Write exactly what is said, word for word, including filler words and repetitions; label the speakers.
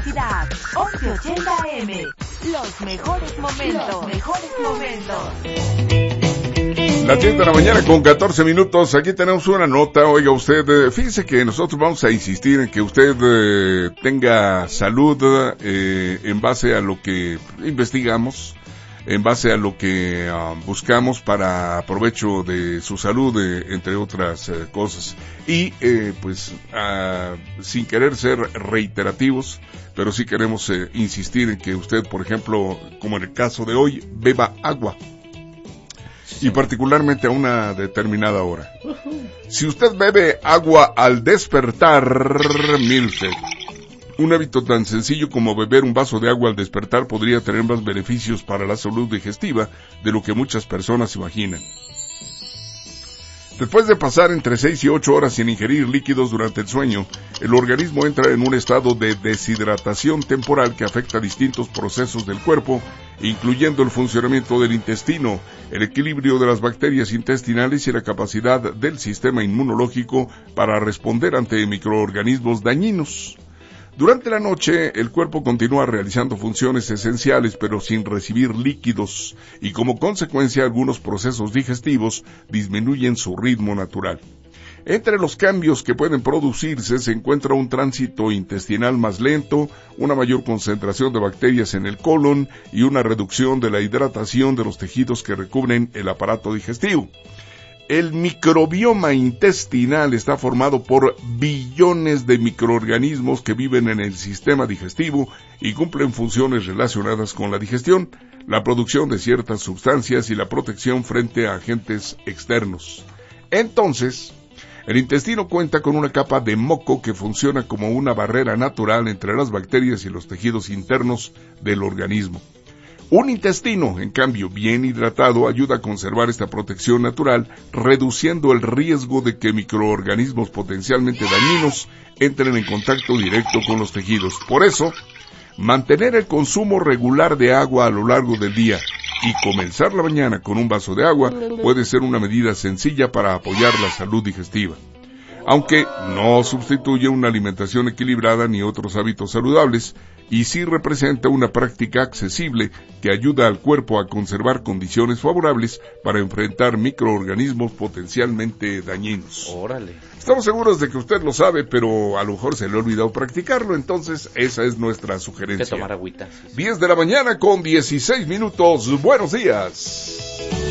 Speaker 1: felicidad. once ochenta A M. Los mejores momentos. Los mejores momentos.
Speaker 2: Las diez de la mañana con catorce minutos, aquí tenemos una nota. Oiga usted, eh, fíjese que nosotros vamos a insistir en que usted eh, tenga salud eh, en base a lo que investigamos, en base a lo que uh, buscamos para provecho de su salud, eh, entre otras eh, cosas. Y eh, pues uh, sin querer ser reiterativos, pero sí queremos eh, insistir en que usted, por ejemplo, como en el caso de hoy, beba agua. Y particularmente a una determinada hora. Si usted bebe agua al despertar, mire usted, un hábito tan sencillo como beber un vaso de agua al despertar podría tener más beneficios para la salud digestiva de lo que muchas personas imaginan. Después de pasar entre seis y ocho horas sin ingerir líquidos durante el sueño, el organismo entra en un estado de deshidratación temporal que afecta distintos procesos del cuerpo, incluyendo el funcionamiento del intestino, el equilibrio de las bacterias intestinales y la capacidad del sistema inmunológico para responder ante microorganismos dañinos. Durante la noche, el cuerpo continúa realizando funciones esenciales pero sin recibir líquidos, y como consecuencia algunos procesos digestivos disminuyen su ritmo natural. Entre los cambios que pueden producirse se encuentra un tránsito intestinal más lento, una mayor concentración de bacterias en el colon y una reducción de la hidratación de los tejidos que recubren el aparato digestivo. El microbioma intestinal está formado por billones de microorganismos que viven en el sistema digestivo y cumplen funciones relacionadas con la digestión, la producción de ciertas sustancias y la protección frente a agentes externos. Entonces, el intestino cuenta con una capa de moco que funciona como una barrera natural entre las bacterias y los tejidos internos del organismo. Un intestino, en cambio, bien hidratado ayuda a conservar esta protección natural, reduciendo el riesgo de que microorganismos potencialmente dañinos entren en contacto directo con los tejidos. Por eso, mantener el consumo regular de agua a lo largo del día y comenzar la mañana con un vaso de agua puede ser una medida sencilla para apoyar la salud digestiva. Aunque no sustituye una alimentación equilibrada ni otros hábitos saludables, y sí representa una práctica accesible que ayuda al cuerpo a conservar condiciones favorables para enfrentar microorganismos potencialmente dañinos.
Speaker 3: Órale.
Speaker 2: Estamos seguros de que usted lo sabe, pero a lo mejor se le ha olvidado practicarlo, entonces esa es nuestra sugerencia.
Speaker 3: De tomar agüita. Sí, sí.
Speaker 2: diez de la mañana con dieciséis minutos. Buenos días.